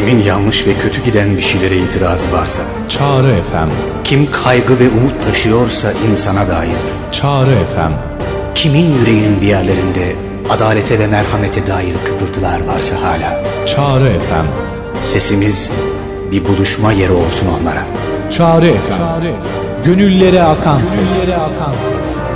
Kimin yanlış ve kötü giden bir şeylere itirazı varsa, Çağrı FM, kim kaygı ve umut taşıyorsa insana dair, Çağrı FM, kimin yüreğinin bir yerlerinde adalete ve merhamete dair kıpırtılar varsa hala, Çağrı FM, sesimiz bir buluşma yeri olsun onlara. Çağrı FM, gönüllere akan ses.